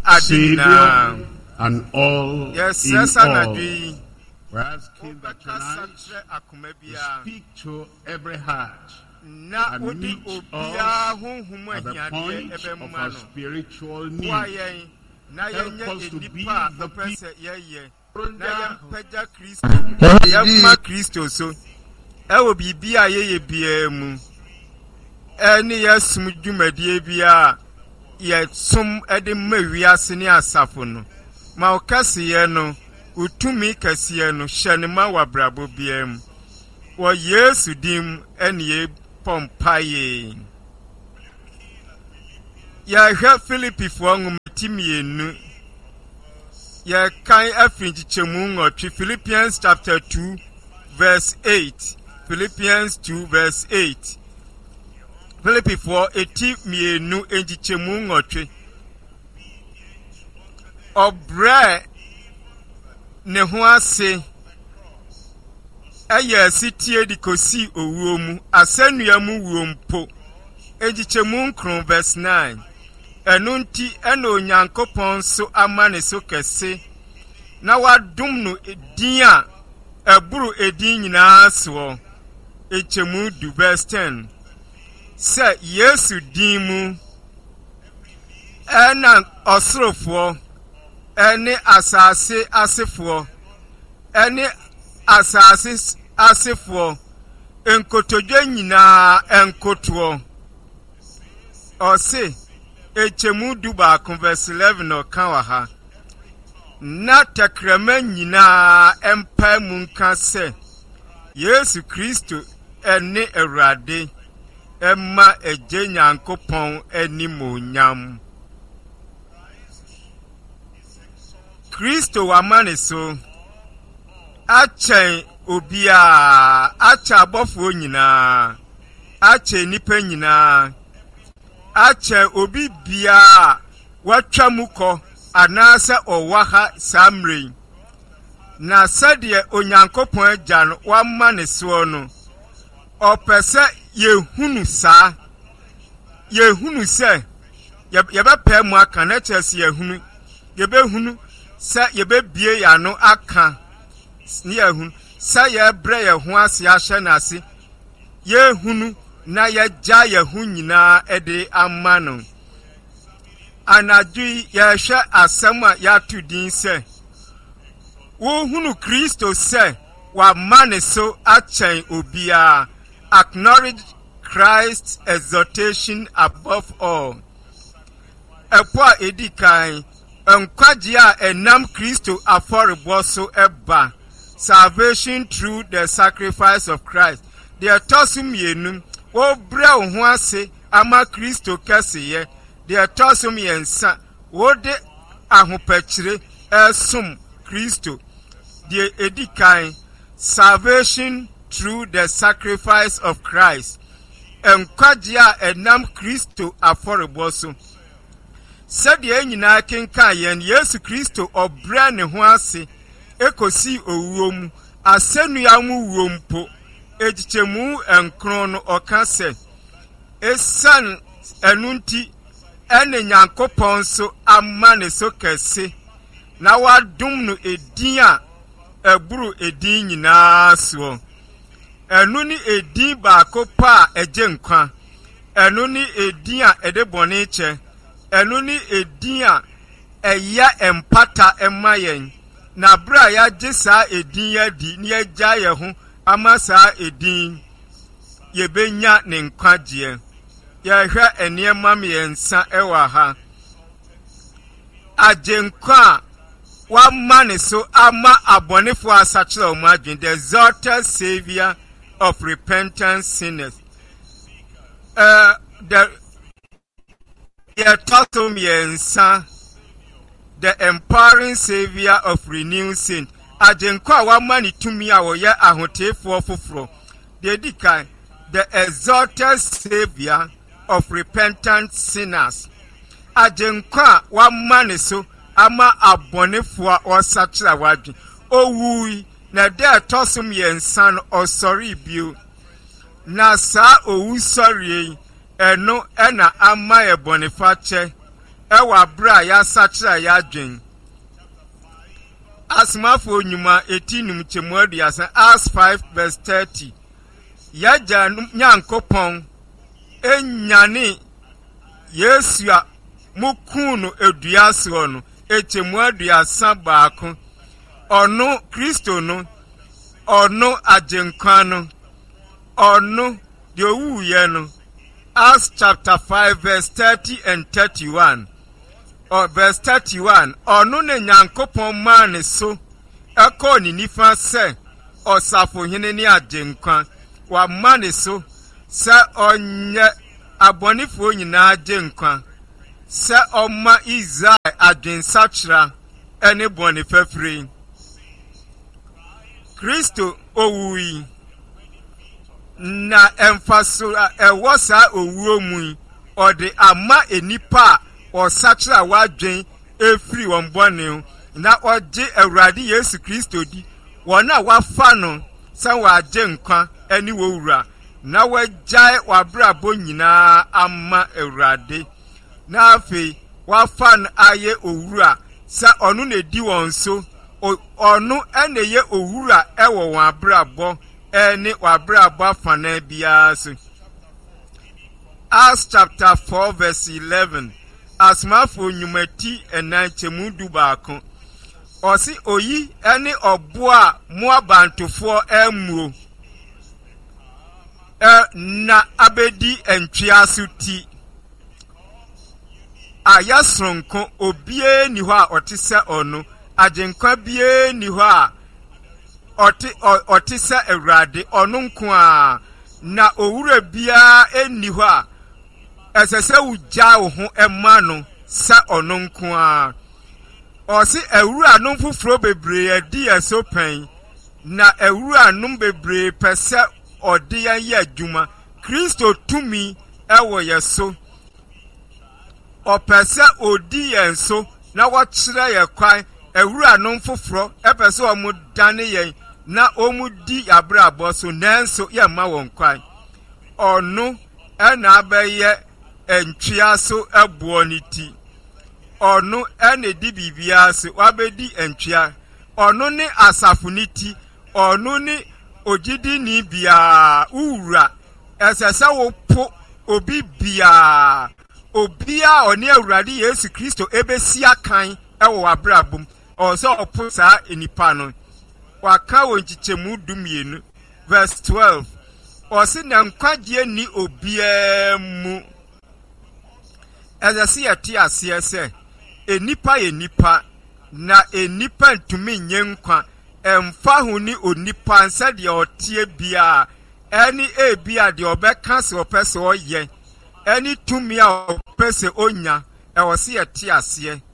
Savior and all yes, in yes, all. We're asking that tonight you speak to every heart and meet us at the point of our spiritual need. Help us to be the Christo so ewo bibia ye bia mu eni yesum dwumadie bia ye sum ede mawiase ne asafo no ma okasiye no utumi kasiye no hyenema wabrabo bia mu wo Yesu dim eni ye pompaye ya hwa Philippi fo ngumtimienu ya kan afinji chemu ngotwe Philippians chapter 2 verse 8. Philippians 2 verse 8. Philippi 4 eti mienu enjichemu ngotwe obre ne ho ase aya sitie dikosi owuo mu asanua mu wuompo enjichemu nkron verse 9. Enunti eno Onyankopon so amane so kese na wadum no edin a eburu edin nyina so echemu du verse 10 se Yesu din mu ena osorofo ene asase asefo ene asase asefo enkotodwe nyina enkoto ose echemu du ba verse 11 okawa ha na takrama nyina empa mu nka se Yesu Kristo ene Awurade emma eje Nyankopon animonyam Kristo wa mane so achen obia acha abofo nyina ache nipa nyina ache obi bia watwa muko anasa owaha samre na sade Onyankopon agya no wamma ne so no opese yehunu se yebepɛ mu aka na kyerɛse yehunu yebehunu se yebebie ya no aka ne yehunu se yebrɛ ye ho ase ahye na ase yehunu na yagya yehu nyina ede amma no anadu yehwɛ asɛm a yatu din se wo hunu Kristo se wa mane so achen obia acknowledge Christ's exaltation above all. Epo edikan enkwaje a enam Kristo aforebo so eba salvation through the sacrifice of Christ. The atosum yenum wo bra wo ho ase ama Kristo kaseye. The atosum yensa wo de ahopachire esum Kristo. The edikan salvation through the sacrifice of Christ. Enkwaje a enam Kristo aforebo so. Said the nyina kenka yen Yesu Kristo obra ne ho ase ekosi owuom asenua mu wuompo ejichemu enkron no oka se esan enunti ene Nyankopon so amma ne so kese na wadum no edin a eburu edin nyina so enu ni edin baako pa eje nkwa enu ni edin a ede bone che enu ni edin a eya empata emayen na bra ya gisa edin ya di ni agya ye ho amasa edin ye benya ne nkwaje ya hwa eniema miensa ewa ha ajenkwa wa mane so ama abonefo asachira omagin the exalted savior of repentant sinners the empowering savior of renewed sin ajenkwa wa mani tumi a wo ye ahotefo foforo the exalted savior of repentant sinners ajenkwa wa mane so ama abonefo a osachira wadwi owui na de tosum yensan osori bio na sa owu sori eno ena ama ebonifa che ewa bra ya sachira ya dwen asmafo nyuma 18 mchemwadu ya san Acts 5 verse 30 yaja nyankopon enyane Yesu a mukunu eduaso no echemwadu ya san baako ono Kristo no ono ajenkwa no ono de owuye no. Acts chapter 5 verse 30 and 31 or verse 31 ono ne nyankopon man so eko ni nifa se osafo hene ni ajenkwa wa man so se onye abonifo nyina ajenkwa se oma Israel adwensachra ene bonifafre Kristo owui na emfaso ewosa owuo mu ode ama enipa osachira wadwen efri wonbone na oje Awurade Yesu Kristo di wona wafa no san waje nkwa eni wowura na wajai wabrabo nyina ama Awurade na afi wafan aye owura sa onu na di won so onu eneye owura ewo won abrabo eni wabrabo afana bia so. Acts chapter 4 verse 11 asmafo nyumati enan chemudu baako osi oyi eni obo a moabantofo emuo na abedi entwiaso ti ayasronko obie ni ho a otise ono ajenkwa bie ni ho a otise Awurade ono nko a na owura bia eni ho a esese ugya ho ema no sa ono nko a osi ewura no fufuro bebre adi esopen na ewura no bebre pese ode yan ye adwuma Kristo tumi ewo yeso opese odi yenso na wo kire ye kwan ewura no fufuro epese o mu dane yen na o mu di abrabo so nanso ye ma won kwan ono ena abeye entwiaso ebuo ni ti ono ene di bibia se wabedi entwia ono ni asafu ni ti ono ni ogidi ni bia ura esesa wo po obi bia obia oni Awurade Yesu Kristo ebesi akan ewo abrabum oso opo sa enipa no waka won chichemu dumienu verse 12 osi na nkwagie ni obia mu ezesi yati asiese enipa ye nipa na enipa ntumi nyenkwa emfa hu ni onipa nsa de otie bia eni ebia de obeka se opese oye eni tumi a opese onya ewose yati ase